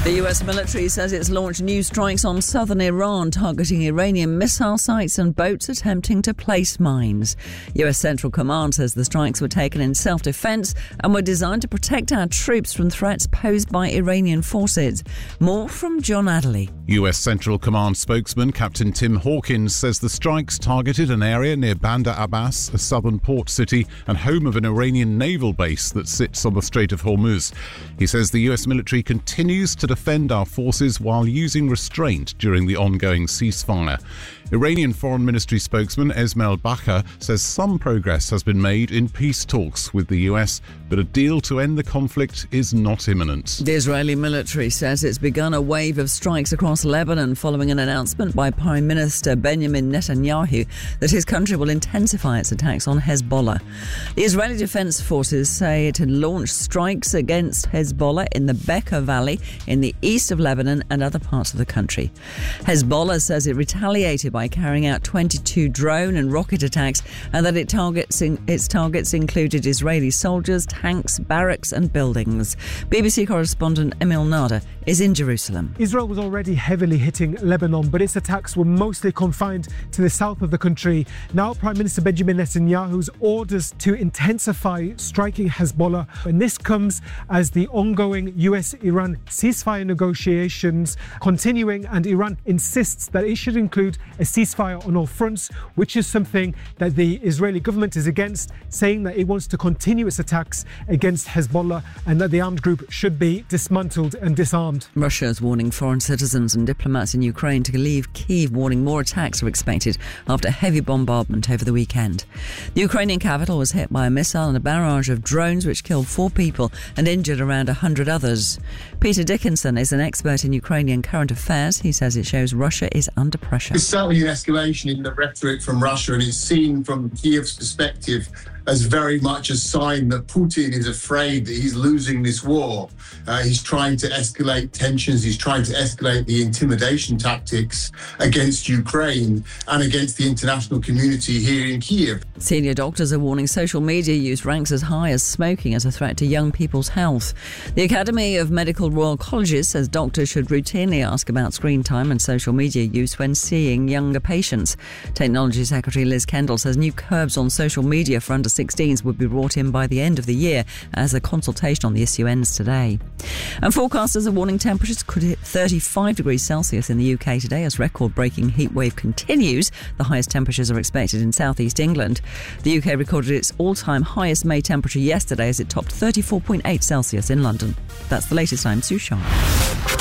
The US military says it's launched new strikes on southern Iran, targeting Iranian missile sites and boats attempting to place mines. US Central Command says the strikes were taken in self-defense and were designed to protect our troops from threats posed by Iranian forces. More from John Adderley. US Central Command spokesman Captain Tim Hawkins says the strikes targeted an area near Bandar Abbas, a southern port city and home of an Iranian naval base that sits on the Strait of Hormuz. He says the US military continues to defend our forces while using restraint during the ongoing ceasefire. Iranian Foreign Ministry spokesman Esmail Baqa says some progress has been made in peace talks with the US, but a deal to end the conflict is not imminent. The Israeli military says it's begun a wave of strikes across Lebanon following an announcement by Prime Minister Benjamin Netanyahu that his country will intensify its attacks on Hezbollah. The Israeli Defense Forces say it had launched strikes against Hezbollah in the Bekaa Valley in the east of Lebanon and other parts of the country. Hezbollah says it retaliated by carrying out 22 drone and rocket attacks and that its targets included Israeli soldiers, tanks, barracks and buildings. BBC correspondent Emil Nada is in Jerusalem. Israel was already heavily hitting Lebanon, but its attacks were mostly confined to the south of the country. Now Prime Minister Benjamin Netanyahu's orders to intensify striking Hezbollah, and this comes as the ongoing US-Iran ceasefire negotiations continuing, and Iran insists that it should include a ceasefire on all fronts, which is something that the Israeli government is against, saying that it wants to continue its attacks against Hezbollah and that the armed group should be dismantled and disarmed. Russia is warning foreign citizens and diplomats in Ukraine to leave Kyiv, warning more attacks are expected after heavy bombardment over the weekend. The Ukrainian capital was hit by a missile and a barrage of drones which killed 4 people and injured around 100 others. Peter Dickinson is an expert in Ukrainian current affairs. He says it shows Russia is under pressure. There's certainly an escalation in the rhetoric from Russia, and it's seen from Kyiv's perspective as very much a sign that Putin is afraid that he's losing this war. He's trying to escalate tensions. He's trying to escalate the intimidation tactics against Ukraine and against the international community here in Kyiv. Senior doctors are warning social media use ranks as high as smoking as a threat to young people's health. The Academy of Medical Royal Colleges says doctors should routinely ask about screen time and social media use when seeing younger patients. Technology Secretary Liz Kendall says new curbs on social media for under 16s would be brought in by the end of the year as a consultation on the issue ends today. And forecasters are warning temperatures could hit 35 degrees Celsius in the UK today as record-breaking heat wave continues. The highest temperatures are expected in southeast England. The UK recorded its all-time highest May temperature yesterday as it topped 34.8 Celsius in London. That's the latest. I'm Sue Sharp.